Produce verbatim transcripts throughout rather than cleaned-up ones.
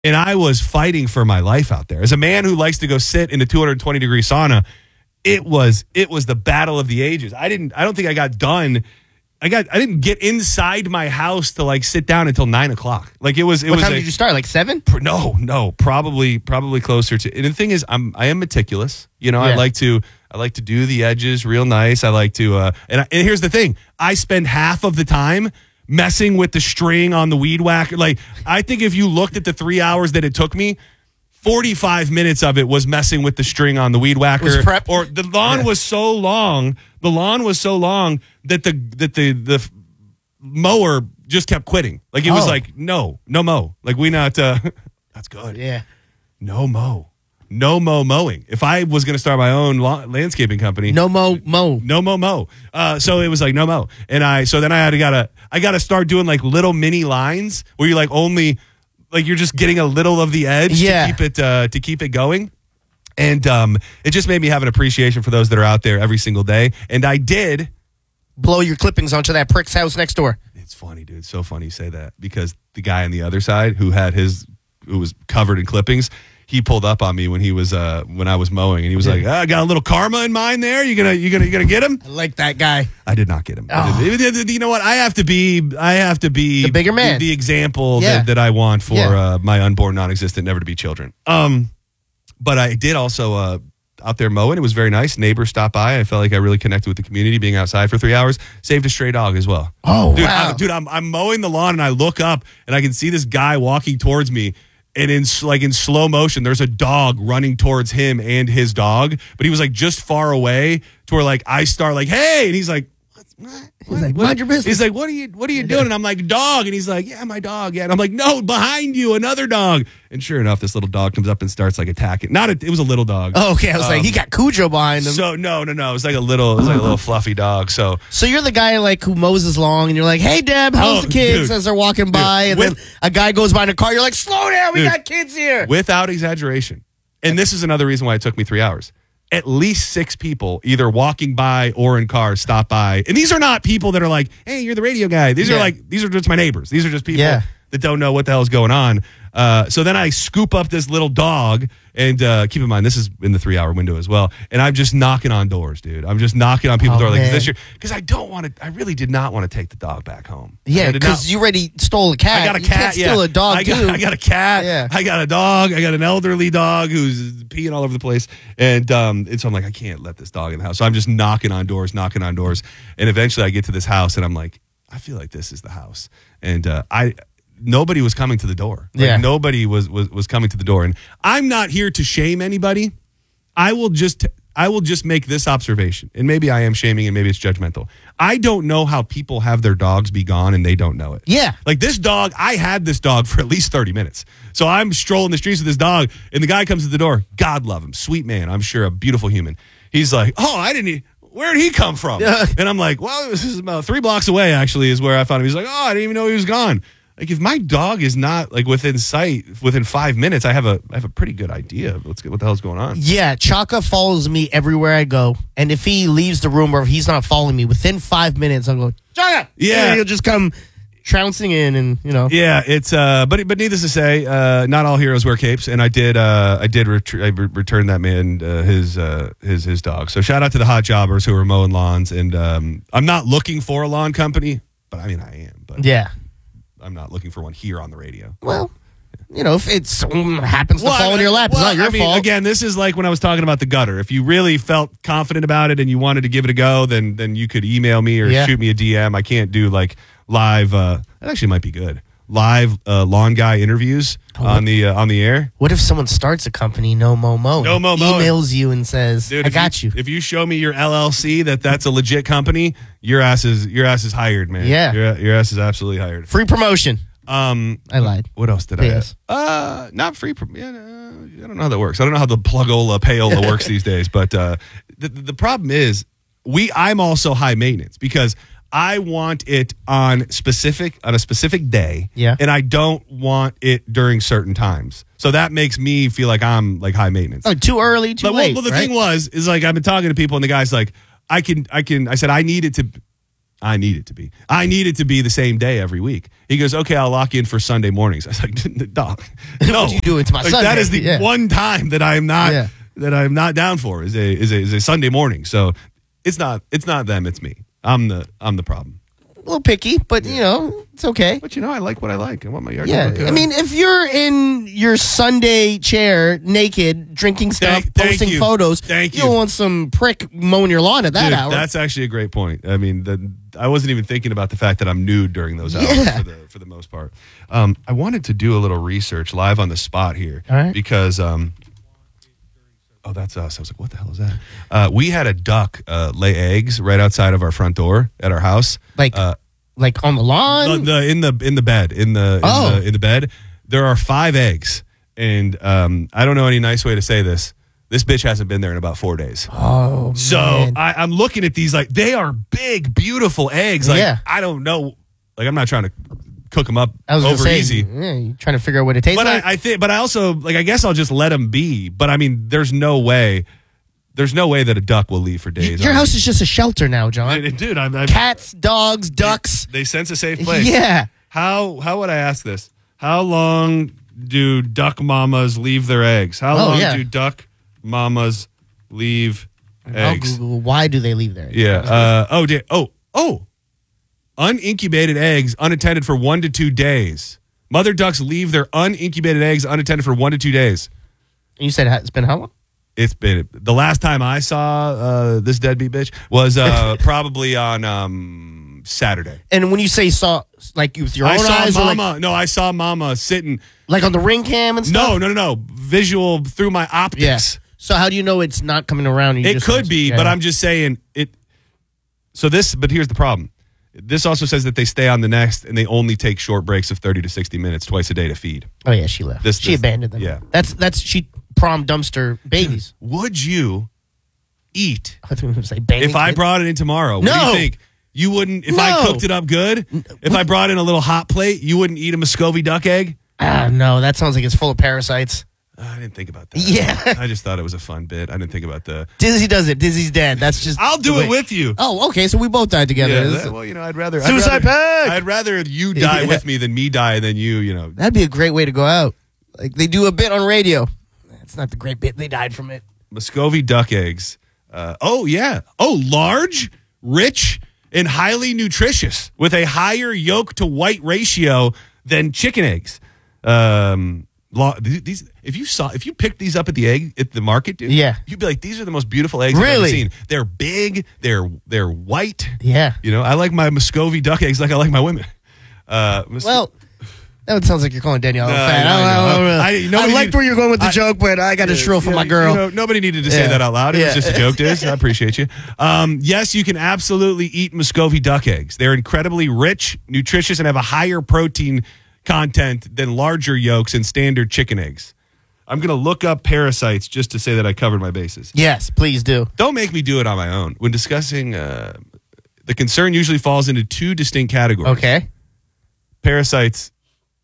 And I was fighting for my life out there. As a man who likes to go sit in a two hundred twenty degree sauna, it was it was the battle of the ages. I didn't I don't think I got done. I got I didn't get inside my house to like sit down until nine o'clock. Like it was it what was time a, did you start? Like seven? No, no, probably probably closer to. And the thing is, I'm I am meticulous. You know, Yeah. I like to I like to do the edges real nice. I like to uh, and I, and here's the thing: I spend half of the time messing with the string on the weed whacker. Like, I think if you looked at the three hours that it took me, forty-five minutes of it was messing with the string on the weed whacker. Was prep? Or the lawn Yeah. was so long, the lawn was so long that the that the the mower just kept quitting. Like, it was Oh. like, no, no mow. Like, we not, uh, that's good. Yeah. No mow. No mow mowing. If I was going to start my own law, landscaping company, No mo mo. no mo mo. Uh, so it was like no mo, and I so then I had to gotta I gotta start doing like little mini lines where you like only like you're just getting a little of the edge Yeah. to keep it uh, to keep it going, and um, it just made me have an appreciation for those that are out there every single day, and I did. Blow your clippings onto that prick's house next door. It's funny, dude. So funny you say that because the guy on the other side who had his who was covered in clippings. He pulled up on me when he was uh, when I was mowing, and he was like, oh, "I got a little karma in mind there. You gonna you gonna you gonna get him?" I like that guy. I did not get him. Oh. You know what? I have to be. I have to be The bigger man. The, the example Yeah. that, that I want for Yeah. uh, my unborn, non-existent, never to be children. Um, but I did also uh, out there mowing. It was very nice. Neighbors stopped by. I felt like I really connected with the community. Being outside for three hours, saved a stray dog as well. Oh, dude, wow. I, dude, I'm I'm mowing the lawn and I look up and I can see this guy walking towards me. And in like in slow motion, there's a dog running towards him and his dog, but he was like just far away to where like I start like, hey, and he's like, what? what? He's like, what? mind your business. He's like, what are you, what are you doing? And I'm like, dog, and he's like, yeah, my dog, yeah. And I'm like, no, behind you, another dog. And sure enough, this little dog comes up and starts like attacking. Not a, it was a little dog. Oh, okay. I was like, he got Cujo behind him. So, So no, no, no, it was like a little, it was like a little fluffy dog. So you're the guy like who mows his lawn, and you're like, "Hey, Deb, how's Oh, the kids?" dude. as they're walking by, and with- then a guy goes by in a car. You're like, "Slow down, we Dude. got kids here." without exaggeration, and this is another reason why it took me three hours. At least six people, either walking by or in cars, stop by. And these are not people that are like, hey, you're the radio guy. These Yeah. are like, these are just my neighbors. These are just people Yeah. that don't know what the hell is going on. Uh, so then I scoop up this little dog, and uh, keep in mind, this is in the three hour window as well. And I'm just knocking on doors, dude. I'm just knocking on people's Oh, doors like man. this year. Because I don't want to, I really did not want to take the dog back home. Yeah, I did not- because you already stole a cat. I got a You cat. can't yeah, steal a dog I got, too. I got a cat. Yeah. I got a dog. I got an elderly dog who's peeing all over the place, and um, and so I'm like, I can't let this dog in the house. So I'm just knocking on doors, knocking on doors, and eventually I get to this house, and I'm like, I feel like this is the house, and uh, I. Nobody was coming to the door. Like, Yeah. nobody was, was was coming to the door, and I'm not here to shame anybody. I will just I will just make this observation, and maybe I am shaming, and maybe it's judgmental. I don't know how people have their dogs be gone and they don't know it. Yeah. Like this dog, I had this dog for at least thirty minutes. So I'm strolling the streets with this dog, and the guy comes to the door. God love him. Sweet man. I'm sure a beautiful human. He's like, oh, I didn't, e- where did he come from? Yeah. And I'm like, well, this is about three blocks away, actually, is where I found him. He's like, oh, I didn't even know he was gone. Like if my dog is not like within sight within five minutes, I have a I have a pretty good idea of what's what the hell's going on. Yeah, Chaka follows me everywhere I go, and if he leaves the room or if he's not following me within five minutes, I'll go Chaka. Yeah. And he'll just come trouncing in, and you know. Yeah, it's uh, but but needless to say, uh, not all heroes wear capes, and I did uh, I did ret- I re- return that man uh, his uh, his his dog. So shout out to the hot jobbers who are mowing lawns, and um, I'm not looking for a lawn company, but I mean I am, but Yeah. I'm not looking for one here on the radio. Well, you know, if it's um, happens to Well, fall I- in your lap, well, it's not your I mean, fault. Again, this is like when I was talking about the gutter. If you really felt confident about it and you wanted to give it a go, then then you could email me or Yeah. shoot me a D M. I can't do like live. Uh, that actually might be good. Live uh, lawn guy interviews Oh, on the uh, on the air. What if someone starts a company, No Mo Mo, No Mo Mo. emails you and says, Dude, "I if got you." If you show me your L L C that that's a legit company, your ass is your ass is hired, man. Yeah. your, your ass is absolutely hired. Free promotion. Um, I lied. what else did Yes. I? Uh, not free. Prom- yeah, no, I don't know how that works. I don't know how the plugola payola works these days. But uh, the the problem is, we. I'm also high maintenance because I want it on specific on a specific day. Yeah. and I don't want it during certain times. So that makes me feel like I'm like high maintenance. Oh, too early, too But, well, late. well, the right? thing was, is like I've been talking to people, and the guy's like, I can, I can. I said I need it to. I need it to be. I need it to be the same day every week. He goes, okay, I'll lock you in for Sunday mornings. I was like, dog, no. What you doing to my like, Sunday? That is the Yeah. one time that I am not Yeah. that I'm not down for is a is a is a Sunday morning. So it's not it's not them, it's me. I'm the I'm the problem. A little picky, but you know, it's okay. But you know, I like what I like. I want my yard Yeah, to look good. I mean, if you're in your Sunday chair, naked, drinking stuff, Thank- thank posting you. photos, Thank you don't you. want some prick mowing your lawn at that Dude, hour. that's actually a great point. I mean, the, I wasn't even thinking about the fact that I'm nude during those hours Yeah. for the for the most part. Um, I wanted to do a little research live on the spot here All right. because. Um, oh, that's us. I was like, what the hell is that? Uh, we had a duck uh, lay eggs right outside of our front door at our house. like, uh, like on the lawn. the, the in the in the bed in the in, Oh. the in the bed there are five eggs, and um, I don't know any nice way to say this. This bitch hasn't been there in about four days. oh, So man. I, I'm looking at these like they are big, beautiful eggs. Like Yeah. I don't know, like I'm not trying to cook them up I was gonna over say, easy. Yeah, you trying to figure out what it tastes But like. I, I think, but I also like I guess I'll just let them be. But I mean, there's no way, there's no way that a duck will leave for days. your on house me. is just a shelter now, John. dude. I'm, I'm Cats, dogs, ducks. They sense a safe place. Yeah. How how would I ask this? How long do duck mamas leave their eggs? How Oh, long yeah. do duck mamas leave I'll eggs? Google why do they leave there? Yeah. Uh, oh, dear. Oh, oh. Unincubated eggs unattended for one to two days. Mother ducks leave their unincubated eggs unattended for one to two days. And you said it's been how long? It's been the last time I saw uh, this deadbeat bitch was uh, probably on um, Saturday. And when you say saw, like with your I own saw eyes, or mama. like, no, I saw mama sitting. like on the ring cam and stuff. No, no, no, no. Visual through my optics. Yeah. So how do you know it's not coming around? and you It just- could be, yeah. but I'm just saying it. So this, but here's the problem. This also says that they stay on the nest and they only take short breaks of thirty to sixty minutes twice a day to feed. Oh yeah, she left. This- she this- abandoned them. yeah. That's that's she prom dumpster babies. Would you eat I think we would say banging if I kids. brought it in tomorrow? What do No. you think? You wouldn't, if I No. cooked it up good, if I brought in a little hot plate, you wouldn't eat a Muscovy duck egg? Ah, no, that sounds like it's full of parasites. I didn't think about that. Yeah. I just thought it was a fun bit. I didn't think about the. Dizzy does it. Dizzy's dead. That's just. I'll do the it way- with you. Oh, okay. So we both died together. Yeah, This- that- well, you know, I'd rather Suicide I'd rather, pact! I'd rather you die Yeah. with me than me die than you. You know, That'd be a great way to go out. Like they do a bit on radio. It's not the great bit. They died from it. Muscovy duck eggs. Uh, oh yeah. Oh, large, rich, and highly nutritious with a higher yolk to white ratio than chicken eggs. Um, lo- these, if you saw, if you picked these up at the egg at the market, dude, Yeah. you'd be like, these are the most beautiful eggs I've ever Really? seen. They're big. They're they're white. Yeah. You know, I like my Muscovy duck eggs like I like my women. Uh, Mus- Well, that sounds like you're calling Danielle No, a fat. I know, I, I don't know. know. I- I, nobody liked need- where you're going with the I- joke, but I got a shrill for Yeah, my girl. You know, nobody needed to say Yeah. that out loud. It was Yeah. just a joke, Diz. I appreciate you. Um, yes, you can absolutely eat Muscovy duck eggs. They're incredibly rich, nutritious, and have a higher protein content than larger yolks and standard chicken eggs. I'm going to look up parasites just to say that I covered my bases. Yes, please do. Don't make me do it on my own. When discussing, uh, the concern usually falls into two distinct categories. Okay. Parasites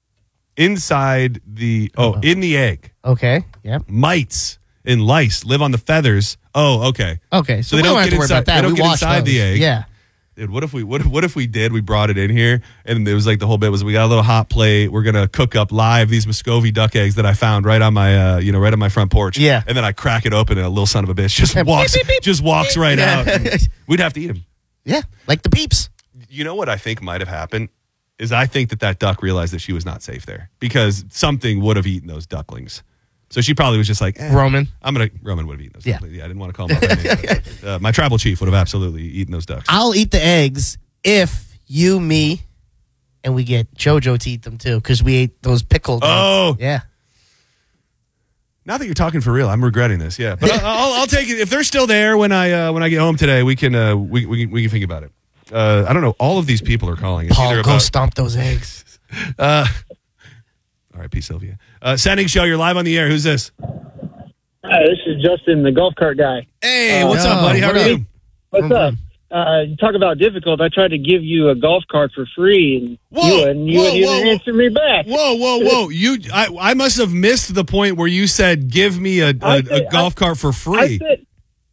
inside the, oh, in the egg. Okay. Yep. Mites and lice live on the feathers. Oh, okay. Okay. So, they we don't don't have get to worry inside- about that. they don't we get watched inside the those. egg. Yeah. Dude, what if we what if, what if we did? We brought it in here, and it was like the whole bit was we got a little hot plate. We're gonna cook up live these Muscovy duck eggs that I found right on my uh, you know right on my front porch. Yeah. and then I crack it open, and a little son of a bitch just Yeah, walks beep, beep, beep. just walks right Yeah. out. And we'd have to eat him. Yeah. Like the peeps. You know what I think might have happened is I think that that duck realized that she was not safe there because something would have eaten those ducklings. So she probably was just like eh, Roman. I'm gonna Roman would have eaten those. Yeah. Ducklings. Yeah, I didn't want to call him out by name, but, uh, my tribal chief would have absolutely eaten those ducks. I'll eat the eggs if you, me, and we get JoJo to eat them too, because we ate those pickled. eggs. Oh. Yeah. Now that you're talking for real, I'm regretting this. Yeah, but I'll, I'll, I'll take it if they're still there when I uh, when I get home today. We can uh, we we can, we can think about it. Uh, I don't know. All of these people are calling. It's Paul, either go about, stomp those eggs. uh, all right, peace, Sylvia. Uh, sending show. You're live on the air. Who's this? Hi, this is Justin, the golf cart guy. Hey, Oh, what's no, up, buddy? How what are up? you? What's Mhm. up? Uh, you talk about difficult. I tried to give you a golf cart for free, and Whoa, you and you whoa, didn't whoa, even whoa. answer me back. Whoa, whoa, whoa! You, I, I must have missed the point where you said, "Give me a, a, I a said- golf cart for I free." said,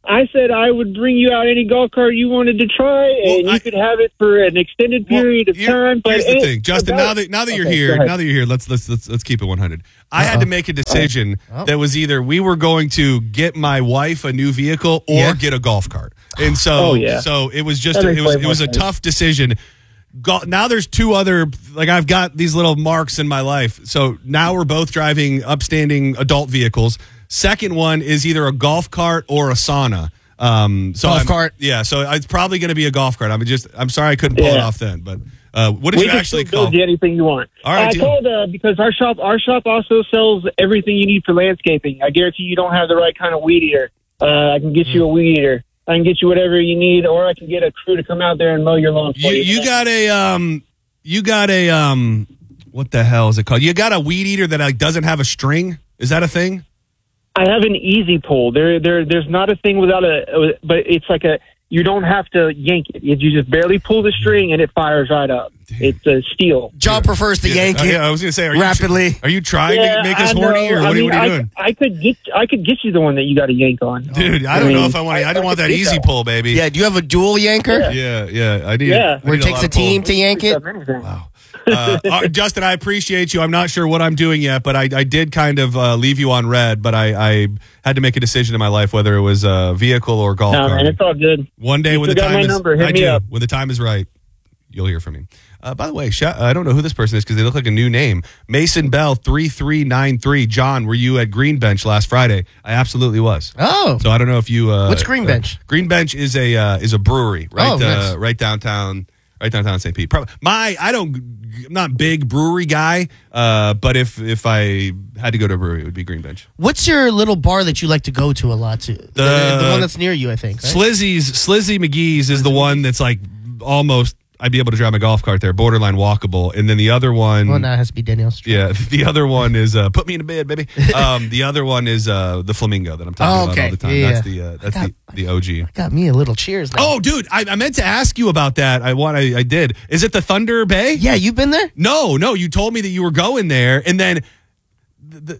I said I would bring you out any golf cart you wanted to try, and Well, you I- could have it for an extended Well, period of here- time. But here's the it- thing, Justin. about- Now that now that you're Okay, here, go ahead. now that you're here, let's let's let's let's keep it one hundred. I had to make a decision Oh. that was either we were going to get my wife a new vehicle or Yeah. get a golf cart, and so Oh, yeah. so it was just That a, makes it was way it was a more sense. tough decision. Go, now there's two other like I've got these little marks in my life. So now we're both driving upstanding adult vehicles. Second one is either a golf cart or a sauna. Um, so Golf I'm- cart. yeah. So it's probably going to be a golf cart. I'm just I'm sorry I couldn't pull it Yeah. off then, but uh, what did we you can actually still call? build you anything you want. All right, I deal. told uh, because our shop our shop also sells everything you need for landscaping. I guarantee you don't have the right kind of weed eater. Uh, I can get you a weed eater. I can get you whatever you need, or I can get a crew to come out there and mow your lawn for You you. you got a um you got a um what the hell is it called? You got a weed eater that like doesn't have a string? Is that a thing? I have an easy pull. There, there, there's not a thing without a, but it's like a. You don't have to yank it. You just barely pull the string and it fires right up. It's a steel. John prefers to yank Uh, it yeah, I was gonna say, are you rapidly. are you trying Yeah, to make us I horny, know. or I what, are you- mean, what are you I, doing, I could get, I could get you the one that you got to yank on, dude? I don't I know mean, if I want. I, I- don't I want could that get easy that. pull, baby. Yeah, do you have a dual yanker? yeah, yeah. I need. Yeah. I Where it need a takes lot a of pull. team to yank it? Wow. Uh, uh, Justin, I appreciate you. I'm not sure what I'm doing yet, but I, I did kind of uh, leave you on red. But I, I had to make a decision in my life whether it was a vehicle or golf No, cart. man, it's all good. One day You when the still got time my is number. Hit I me do. up. When the time is right, you'll hear from me. Uh, by the way, shout, I don't know who this person is because they look like a new name. Mason Bell three three nine three. John, were you at Green Bench last Friday? I absolutely was. Oh. So I don't know if you. Uh, What's Green Bench? Uh, Green Bench is a uh, is a brewery right Oh, nice. uh, right downtown. Right downtown Saint Pete. Probably, my I don't. I'm not a big brewery guy, uh, but if if I had to go to a brewery, it would be Green Bench. What's your little bar that you like to go to a lot to? The, the one that's near you, I think. Right? Slizzy's Slizzy McGee's is the one that's like almost. I'd be able to drive my golf cart there, borderline walkable. And then the other one, Well, now it has to be Danielle Street. yeah, the other one is uh, put me in a bed, baby. Um, the other one is uh, the Flamingo that I'm talking Oh, about okay. all the time. Yeah, That's yeah. the uh, that's I the, the O G. Got me a little cheers now. Oh, dude, I, I meant to ask you about that. I want I, I did. Is it the Thunder Bay? Yeah, you've been there? No, no. You told me that you were going there, and then the, the,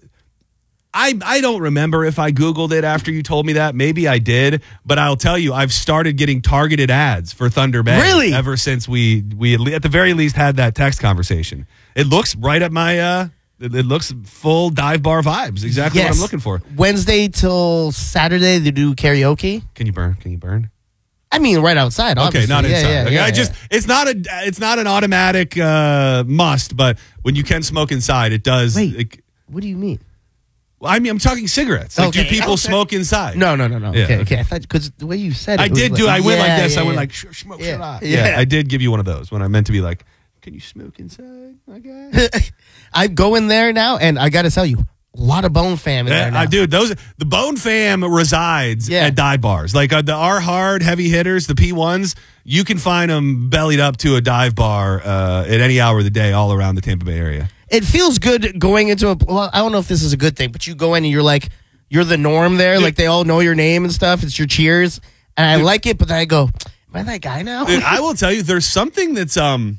I I don't remember if I Googled it after you told me that. Maybe I did, but I'll tell you, I've started getting targeted ads for Thunder Bay. Really? Ever since we we at, le- at the very least had that text conversation. It looks right at my. Uh, it, it looks full dive bar vibes. Exactly what Yes. I'm looking for. Wednesday till Saturday, they do karaoke. Can you burn? Can you burn? I mean, right outside, Okay, obviously. not Yeah, inside. yeah, Okay, yeah, I just yeah. it's not a it's not an automatic uh, must, but when you can smoke inside, it does. Wait. It, What do you mean? I mean, I'm talking cigarettes. Like, do Okay, people okay. smoke inside? No, no, no, no. Yeah, okay, okay. okay. I thought because the way you said it, I it was did like- do. I went Yeah, like this. yeah, I went yeah. like sh- smoke Yeah, shut up. yeah. Yeah, I did give you one of those when I meant to be like, can you smoke inside? Okay. I go in there now, and I got to tell you, a lot of Bone Fam in there Yeah, now. I dude, those the Bone Fam resides Yeah. at dive bars. Like uh, the our hard heavy hitters, the P ones. You can find them bellied up to a dive bar uh, at any hour of the day, all around the Tampa Bay area. It feels good going into a. Well, I don't know if this is a good thing, but you go in and you're like, you're the norm there. Like they all know your name and stuff. It's your cheers, and I like it. But then I go, am I that guy now? Dude, I will tell you, there's something that's um,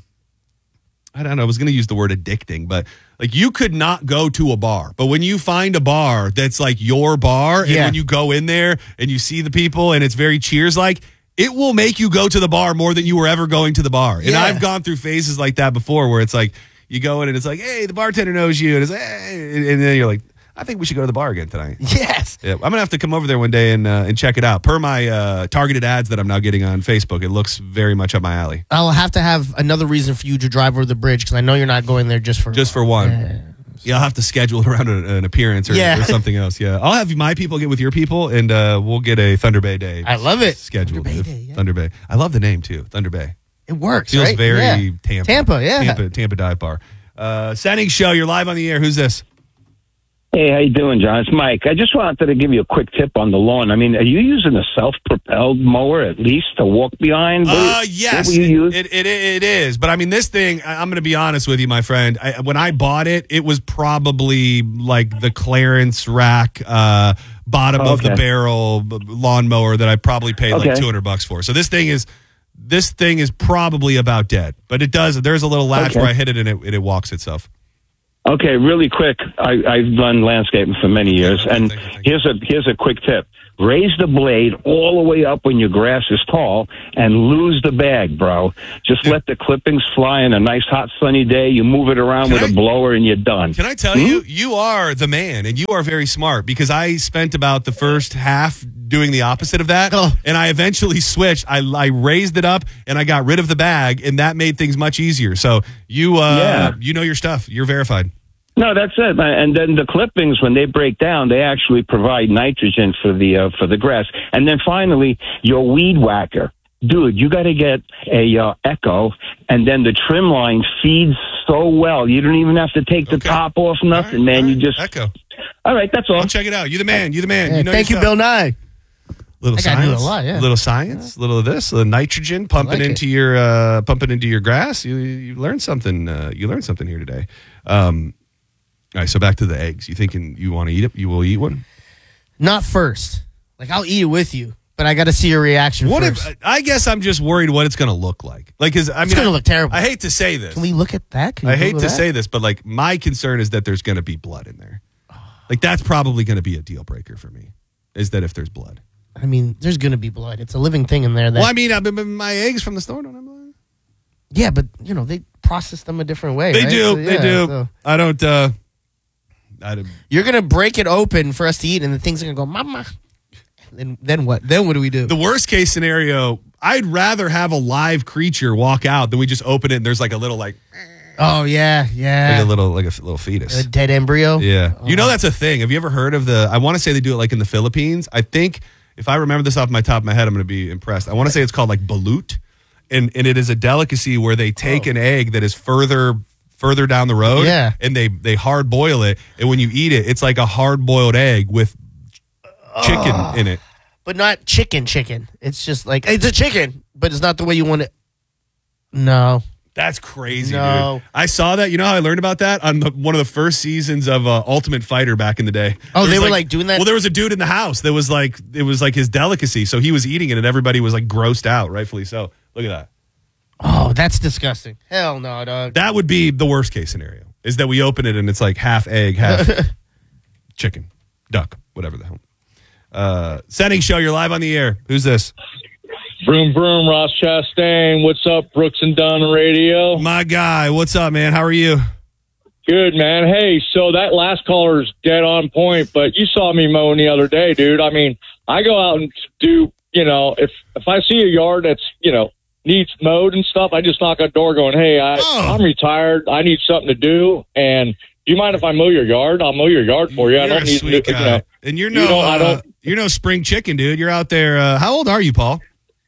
I don't know. I was going to use the word addicting, but like you could not go to a bar, but when you find a bar that's like your bar, and Yeah. when you go in there and you see the people and it's very cheers like, it will make you go to the bar more than you were ever going to the bar. And Yeah. I've gone through phases like that before, where it's like you go in and it's like, hey, the bartender knows you, and it's hey, and then you're like, I think we should go to the bar again tonight. Yes. Yeah, I'm gonna have to come over there one day and uh, and check it out. Per my uh, targeted ads that I'm now getting on Facebook, it looks very much up my alley. I'll have to have another reason for you to drive over the bridge because I know you're not going there just for Just for one. Yeah. Yeah, I'll have to schedule it around a, an appearance or, Yeah. or something else. Yeah, I'll have my people get with your people, and uh, we'll get a Thunder Bay day. I love it. Scheduled. Thunder Bay If- Day, yeah. Thunder Bay. I love the name too. Thunder Bay It works. feels right? very Yeah. Tampa. Tampa, yeah. Tampa, Tampa dive bar. Uh, Sending show. You're live on the air. Who's this? Hey, how you doing, John? It's Mike. I just wanted to give you a quick tip on the lawn. I mean, are you using a self-propelled mower at least to walk behind? What- Uh, what yes, will you use? it, it, it is. But I mean, this thing, I, I'm going to be honest with you, my friend. I, when I bought it, it was probably like the clearance rack, uh, bottom of the Okay. barrel b- lawnmower that I probably paid like Okay. two hundred bucks for. So this thing is, this thing is probably about dead. But it does. There's a little latch Okay. where I hit it and it, and it walks itself. Okay, really quick. I, I've done landscaping for many years, Okay, and thank you, thank you. here's a here's a quick tip. raise the blade all the way up when your grass is tall, and lose the bag, bro. Just let the clippings fly on a nice hot sunny day. You move it around Can with I- a blower, and you're done. Can I tell you, you are the man, and you are very smart, because I spent about the first half doing the opposite of that, Oh. and I eventually switched. I, I raised it up, and I got rid of the bag, and that made things much easier. So you, uh, Yeah. you know your stuff. You're verified. No, that's it. And then the clippings, when they break down, they actually provide nitrogen for the uh, for the grass. And then finally, your weed whacker. Dude, you got to get a uh, Echo, and then the trim line feeds so well. You don't even have to take the Okay. top off, nothing, All right, man. all You right. just... Echo. All right, that's all. I'll check it out. You the man. You the man. Yeah, you know thank your you, stuff. Bill Nye. Little I gotta do science, a lot, yeah. little science, little of this, little nitrogen pumping like it. into your uh, pumping into your grass. You you learned something. Uh, you learned something here today. Um, all right, so back to the eggs. You thinking you want to eat it? You will eat one. Not first. Like, I'll eat it with you, but I got to see your reaction What first. if? I guess I'm just worried what it's going to look like. Like, cause I mean, It's gonna I- look terrible. I hate to say this. Can we look at that? Can you I hate to Google that? say this, but like my concern is that there's going to be blood in there. Like that's probably going to be a deal breaker for me. Is that if there's blood? I mean, there's going to be blood. It's a living thing in there. That, Well, I mean, I mean, my eggs from the store don't have blood. yeah, but, you know, they process them a different way. They right? do. So, they yeah, do. so- I don't. uh I don't, You're going to break it open for us to eat, and the thing's going to go, mama. Then, then what? Then what do we do? The worst case scenario, I'd rather have a live creature walk out than we just open it and there's like a little like, oh, yeah, yeah. like a little like a f- little fetus. A dead embryo? Yeah. You know that's a thing. Have you ever heard of the I want to say they do it like in the Philippines. I think if I remember this off my top of my head, I'm going to be impressed. I want to say it's called like balut. And and it is a delicacy where they take an egg that is further further down the road Yeah. and they they hard boil it, and when you eat it, it's like a hard boiled egg with chicken in it. But not chicken chicken. It's just like, it's a chicken, but it's not the way you want it. No. That's crazy, No. dude. I saw that. You know how I learned about that? On the, one of the first seasons of uh, Ultimate Fighter back in the day. Oh, There they was were, like, doing that? Well, there was a dude in the house that was like, it was like his delicacy. So he was eating it and everybody was like grossed out, rightfully so. Look at that. Oh, that's disgusting. Hell no, dog. That would be the worst case scenario, is that we open it and it's like half egg, half chicken, duck, whatever the hell. Uh, Setting show, you're live on the air. Who's this? Vroom, vroom, Ross Chastain. What's up, Brooks and Dunn Radio? My guy. What's up, man? How are you? Good, man. Hey, so that last caller's dead on point, but you saw me mowing the other day, dude. I mean, I go out and do, you know, if, if I see a yard that's, you know, needs mowed and stuff, I just knock on the door going, hey, I, Oh. I'm retired. I need something to do. And do you mind if I mow your yard? I'll mow your yard for you. I You're don't a need sweet to, guy. you know. And you're You no, know, I uh, don't- you're no spring chicken, dude. You're out there. Uh, how old are you, Paul?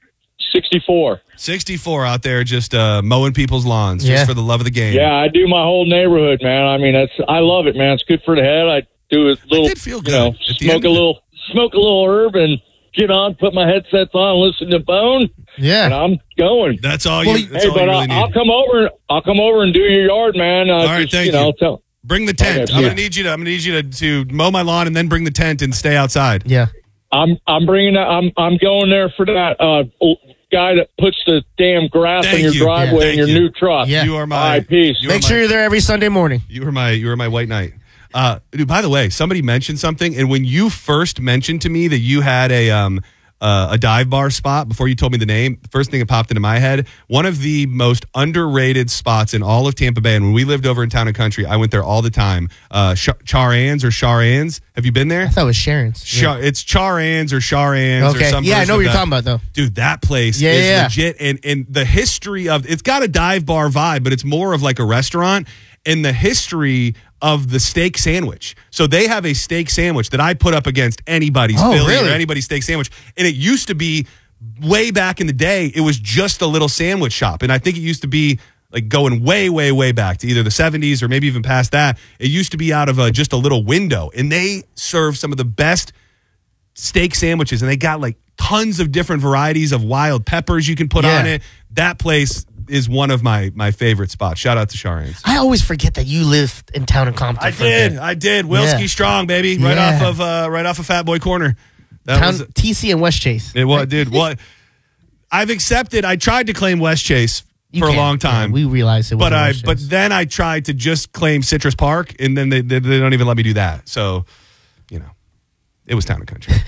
sixty-four. sixty-four out there just uh, mowing people's lawns Yeah. just for the love of the game. Yeah, I do my whole neighborhood, man. I mean, that's I love it, man. It's good for the head. I do a little, did feel good you know, at the smoke end a of it. little, smoke a little herb, and get on, put my headsets on, listen to Bone, and Yeah. I'm going. That's all Well, you, that's Hey, all you but really I'll, need. I'll come over. I'll come over and do your yard, man. Uh, All right, just, thank you. Know, you. tell, Bring the tent. Okay, I'm yeah. gonna need you to. I'm gonna need you to, to mow my lawn and then bring the tent and stay outside. Yeah. I'm I'm bringing that. I'm I'm going there for that uh, guy that puts the damn grass Thank in your you. driveway Yeah, in your thank you. new truck. Yeah. You are my. All right, peace. You are Make my- sure you're there every Sunday morning. You were my. You were my white knight. Uh, dude, by the way, somebody mentioned something, and when you first mentioned to me that you had a um uh, a dive bar spot before you told me the name, the first thing that popped into my head, one of the most underrated spots in all of Tampa Bay. And when we lived over in Town and Country, I went there all the time. Uh, Ch- Char Ann's or Char Ann's. Have you been there? I thought it was Sharon's. Char, it's Char Ann's or Char Ann's or Okay. some Yeah, I version know of what you're that. talking about, though. Dude, that place Yeah, is yeah, yeah. legit. And, and the history of it's got a dive bar vibe, but it's more of like a restaurant. And the history of the steak sandwich. So they have a steak sandwich that I put up against anybody's Oh, Philly really? or anybody's steak sandwich. And it used to be way back in the day, it was just a little sandwich shop. And I think it used to be like going way, way, way back to either the seventies or maybe even past that. It used to be out of a, just a little window. And they serve some of the best steak sandwiches, and they got like tons of different varieties of wild peppers you can put Yeah. on it. That place is one of my my favorite spots. Shout out to Sharon's. I always forget that you live in town in Compton. I for a did, bit. I did. Wilski Yeah. Strong, baby, right Yeah. off of uh, right off of Fat Boy Corner. That Town, was T C and West Chase. it. Was dude? What? I've accepted. I tried to claim West Chase You for a can't. long time. Yeah, we realized it was but I but then I tried to just claim Citrus Park, and then they, they they don't even let me do that. So, you know, it was Town and Country.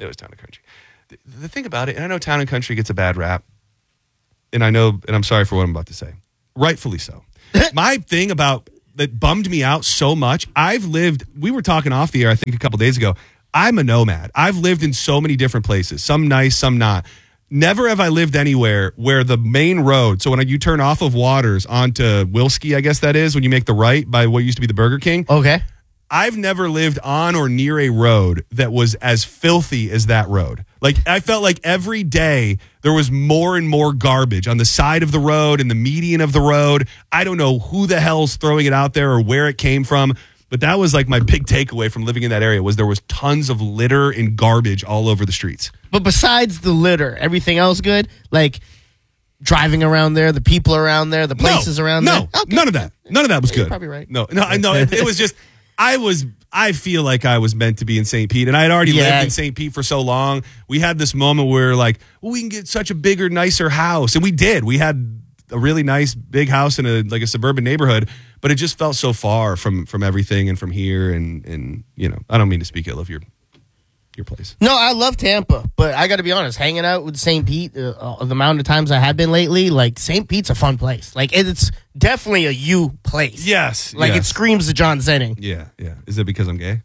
It was Town and Country. The, the thing about it, and I know Town and Country gets a bad rap, and I know, and I'm sorry for what I'm about to say. Rightfully so. My thing about that bummed me out so much, I've lived, we were talking off the air, I think a couple days ago, I'm a nomad. I've lived in so many different places, some nice, some not. Never have I lived anywhere where the main road, so when you turn off of Waters onto Wilski, I guess that is, when you make the right by what used to be the Burger King. Okay. I've never lived on or near a road that was as filthy as that road. Like, I felt like every day there was more and more garbage on the side of the road and the median of the road. I don't know who the hell's throwing it out there or where it came from, but that was like my big takeaway from living in that area was there was tons of litter and garbage all over the streets. But besides the litter, everything else good? Like driving around there, the people around there, the places no, around no, there? No, okay. None of that. None of that was good. You're probably right. No, no, I know. It, it was just... I was, I feel like I was meant to be in Saint Pete, and I had already yeah. lived in Saint Pete for so long. We had this moment where we were like, well, we can get such a bigger, nicer house. And we did. We had a really nice big house in a, like a suburban neighborhood, but it just felt so far from, from everything and from here. And, and, you know, I don't mean to speak ill of your, your place. No, I love Tampa, but I got to be honest, hanging out with Saint Pete, uh, the amount of times I have been lately, like Saint Pete's a fun place. Like it's definitely a you place. Yes. Like yes. it screams the John Zenning. Yeah, yeah. Is it because I'm gay?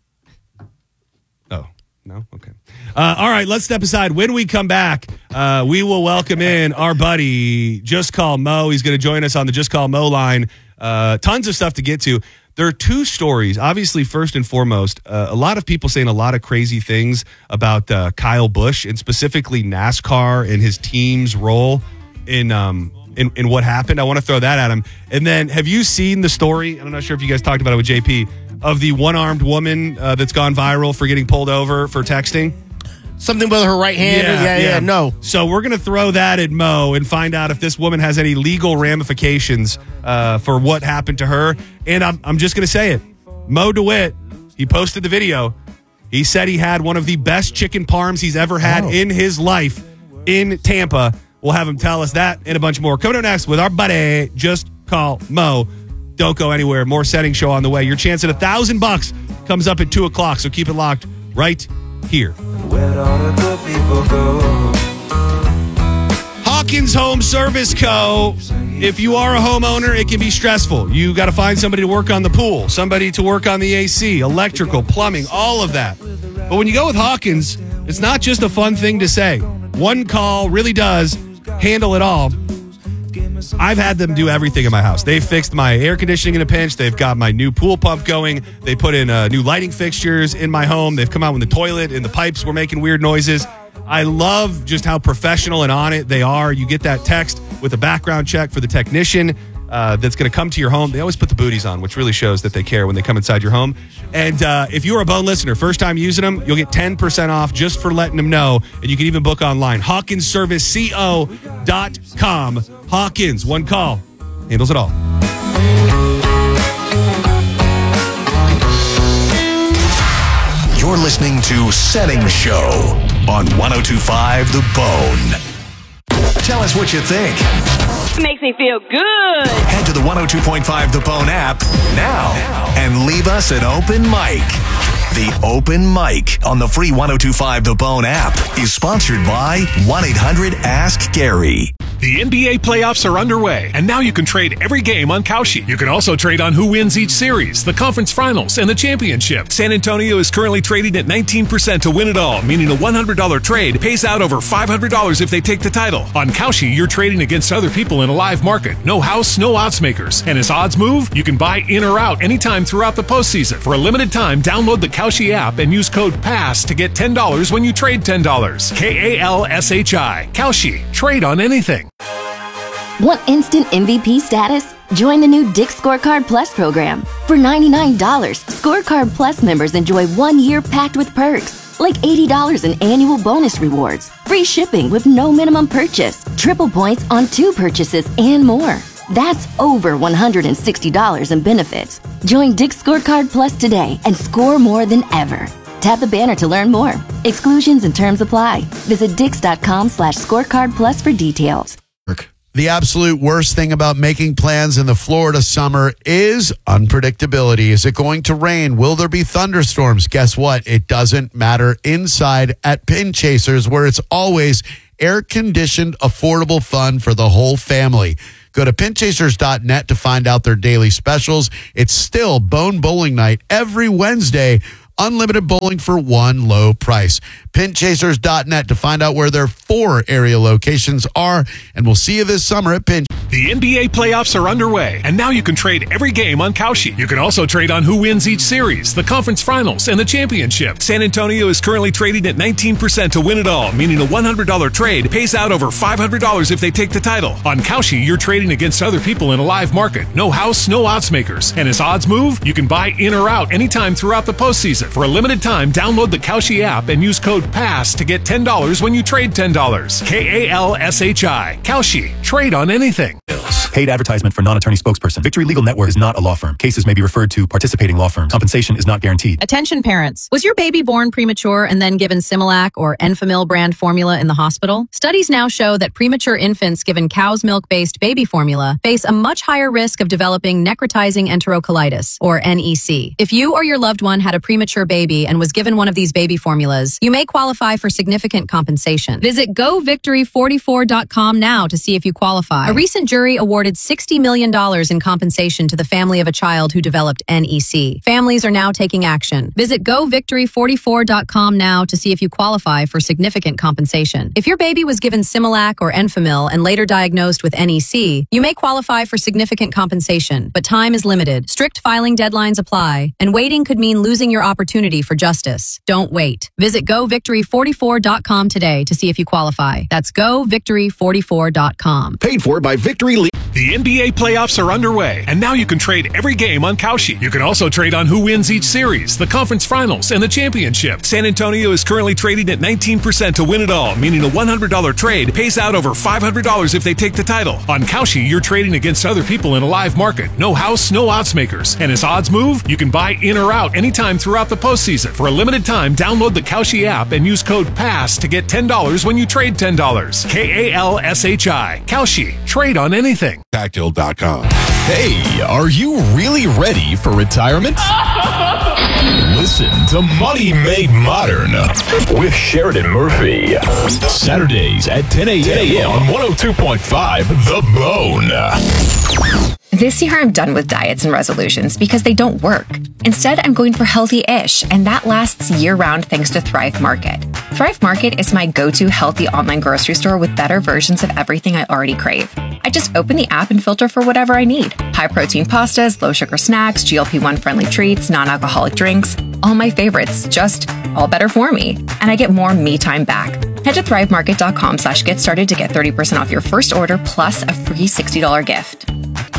Oh, no? Okay. Uh, all right, let's step aside. When we come back, uh, we will welcome in our buddy, Just Call Mo. He's going to join us on the Just Call Mo line. Uh, tons of stuff to get to. There are two stories. Obviously, first and foremost, uh, a lot of people saying a lot of crazy things about uh, Kyle Busch and specifically NASCAR and his team's role in um in, in what happened. I want to throw that at him. And then, have you seen the story? I'm not sure if you guys talked about it with J P of the one-armed woman uh, that's gone viral for getting pulled over for texting. Something with her right hand. Yeah, yeah, yeah, no. So we're going to throw that at Mo and find out if this woman has any legal ramifications uh, for what happened to her. And I'm, I'm just going to say it. Mo DeWitt, he posted the video. He said he had one of the best chicken parms he's ever had oh. in his life in Tampa. We'll have him tell us that and a bunch more. Coming up next with our buddy, Just Call Mo. Don't go anywhere. More Setting Show on the way. Your chance at a thousand bucks comes up at two o'clock. So keep it locked right here. Where'd all the good people go? Hawkins Home Service Co. If you are a homeowner, it can be stressful. You got to find somebody to work on the pool, somebody to work on the A C, electrical, plumbing, all of that. But when you go with Hawkins, it's not just a fun thing to say. One call really does handle it all. I've had them do everything in my house. They've fixed my air conditioning in a pinch. They've got my new pool pump going. They put in uh, new lighting fixtures in my home. They've come out when the toilet and the pipes were making weird noises. I love just how professional and on it they are. You get that text with a background check for the technician uh, that's going to come to your home. They always put the booties on, which really shows that they care when they come inside your home. And uh, if you're a Bone listener, first time using them, you'll get ten percent off just for letting them know. And you can even book online. Hawkins Service Co dot com. Hawkins, one call, handles it all. You're listening to Setting Show on one oh two point five The Bone. Tell us what you think. Makes me feel good. Head to the one oh two point five The Bone app now and leave us an open mic. The Open Mic on the free one oh two point five The Bone app is sponsored by one eight hundred ask Gary. The N B A playoffs are underway, and now you can trade every game on Kalshi. You can also trade on who wins each series, the conference finals, and the championship. San Antonio is currently trading at nineteen percent to win it all, meaning a one hundred dollars trade pays out over five hundred dollars if they take the title. On Kalshi, you're trading against other people in a live market. No house, no odds makers. And as odds move, you can buy in or out anytime throughout the postseason. For a limited time, download the Kalshi app and use code PASS to get ten dollars when you trade ten dollars. K A L S H I. Kalshi. Trade on anything. Want instant M V P status? Join the new Dick's Scorecard Plus program. For ninety-nine dollars, Scorecard Plus members enjoy one year packed with perks, like eighty dollars in annual bonus rewards, free shipping with no minimum purchase, triple points on two purchases, and more. That's over one hundred sixty dollars in benefits. Join Dick's Scorecard Plus today and score more than ever. Tap the banner to learn more. Exclusions and terms apply. Visit dix.com slash scorecard plus for details. The absolute worst thing about making plans in the Florida summer is unpredictability. Is it going to rain? Will there be thunderstorms? Guess what? It doesn't matter inside at Pin Chasers, where it's always air-conditioned, affordable fun for the whole family. Go to pin chasers dot net to find out their daily specials. It's still Bone Bowling Night every Wednesday. Unlimited bowling for one low price. pin chasers dot net to find out where their four area locations are. And we'll see you this summer at Pin. The N B A playoffs are underway, and now you can trade every game on Kalshi. You can also trade on who wins each series, the conference finals, and the championship. San Antonio is currently trading at nineteen percent to win it all, meaning a one hundred dollars trade pays out over five hundred dollars if they take the title. On Kalshi, you're trading against other people in a live market. No house, no odds makers. And as odds move, you can buy in or out anytime throughout the postseason. For a limited time, download the Kalshi app and use code PASS to get ten dollars when you trade ten dollars. K A L S H I. Kalshi. Trade on anything. Paid advertisement for non-attorney spokesperson. Victory Legal Network is not a law firm. Cases may be referred to participating law firms. Compensation is not guaranteed. Attention parents. Was your baby born premature and then given Similac or Enfamil brand formula in the hospital? Studies now show that premature infants given cow's milk-based baby formula face a much higher risk of developing necrotizing enterocolitis, or N E C. If you or your loved one had a premature baby and was given one of these baby formulas, you may qualify for significant compensation. Visit go victory forty-four dot com now to see if you qualify. A recent jury awarded sixty million dollars in compensation to the family of a child who developed N E C. Families are now taking action. Visit go victory forty-four dot com now to see if you qualify for significant compensation. If your baby was given Similac or Enfamil and later diagnosed with N E C, you may qualify for significant compensation, but time is limited. Strict filing deadlines apply, and waiting could mean losing your opportunity for justice. Don't wait. Visit go victory forty-four dot com today to see if you qualify. That's go victory forty-four dot com. Paid for by Victory League. The N B A playoffs are underway, and now you can trade every game on Kalshi. You can also trade on who wins each series, the conference finals, and the championship. San Antonio is currently trading at nineteen percent to win it all, meaning a one hundred dollars trade pays out over five hundred dollars if they take the title. On Kalshi, you're trading against other people in a live market. No house, no odds makers. And as odds move, you can buy in or out anytime throughout the postseason. For a limited time, download the Kalshi app and use code PASS to get ten dollars when you trade ten dollars. K A L S H I. Kalshi. Trade on anything. Tactile dot com. Hey, are you really ready for retirement? Listen to Money Made Modern with Sheridan Murphy. Saturdays at ten a.m. on one oh two point five The Bone. This year, I'm done with diets and resolutions because they don't work. Instead, I'm going for healthy-ish, and that lasts year-round thanks to Thrive Market. Thrive Market is my go-to healthy online grocery store with better versions of everything I already crave. I just open the app and filter for whatever I need. High-protein pastas, low-sugar snacks, G L P one friendly treats, non-alcoholic drinks, all my favorites, just all better for me. And I get more me time back. Head to thrive market dot com slash get started to get thirty percent off your first order plus a free sixty dollars gift.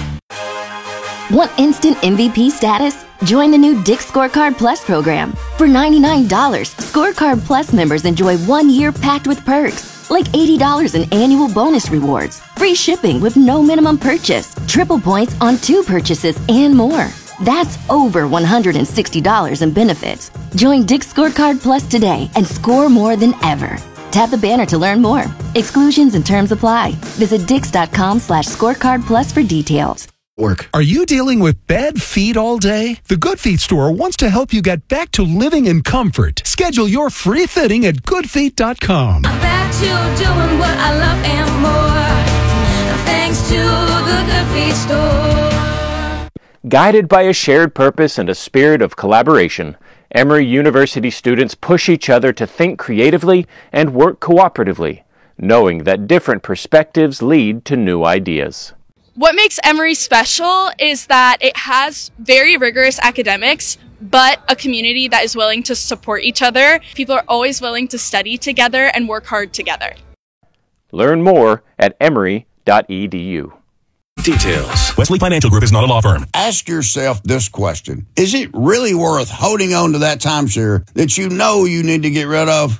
Want instant M V P status? Join the new Dick's Scorecard Plus program. For ninety-nine dollars, Scorecard Plus members enjoy one year packed with perks, like eighty dollars in annual bonus rewards, free shipping with no minimum purchase, triple points on two purchases, and more. That's over one hundred sixty dollars in benefits. Join Dick's Scorecard Plus today and score more than ever. Tap the banner to learn more. Exclusions and terms apply. Visit dix dot com slash scorecard plus for details. Work. Are you dealing with bad feet all day? The Good Feet store wants to help you get back to living in comfort. Schedule your free fitting at good feet dot com. I'm back to doing what I love and more, thanks to the Good Feet store. Guided by a shared purpose and a spirit of collaboration, Emory University students push each other to think creatively and work cooperatively, knowing that different perspectives lead to new ideas. What makes Emory special is that it has very rigorous academics, but a community that is willing to support each other. People are always willing to study together and work hard together. Learn more at emory dot e d u. Details. Wesley Financial Group is not a law firm. Ask yourself this question. Is it really worth holding on to that timeshare that you know you need to get rid of?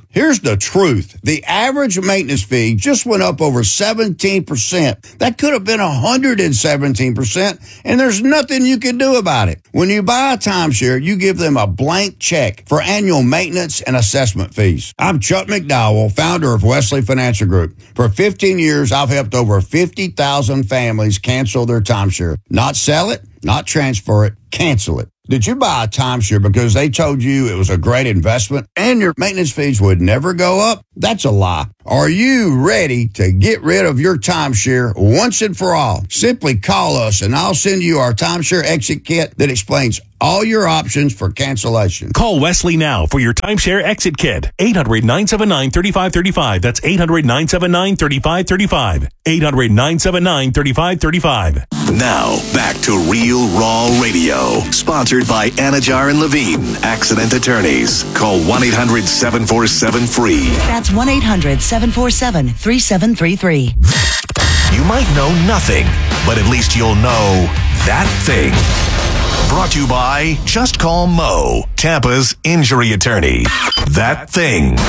Here's the truth. The average maintenance fee just went up over seventeen percent. That could have been one hundred seventeen percent, and there's nothing you can do about it. When you buy a timeshare, you give them a blank check for annual maintenance and assessment fees. I'm Chuck McDowell, founder of Wesley Financial Group. For fifteen years, I've helped over fifty thousand families cancel their timeshare. Not sell it, not transfer it, cancel it. Did you buy a timeshare because they told you it was a great investment and your maintenance fees would never go up? That's a lie. Are you ready to get rid of your timeshare once and for all? Simply call us and I'll send you our timeshare exit kit that explains all your options for cancellation. Call Wesley now for your timeshare exit kit. eight hundred, nine seven nine, three five three five. That's eight hundred, nine seven nine, three five three five. eight hundred, nine seven nine, three five three five. Now, back to Real Raw Radio. Sponsored by Anajar and Levine, Accident Attorneys. Call one eight hundred, seven four seven, F R E E. That's one eight hundred, seven four seven, three seven three three. You might know nothing, but at least you'll know that thing. Brought to you by Just Call Mo, Tampa's injury attorney. That thing.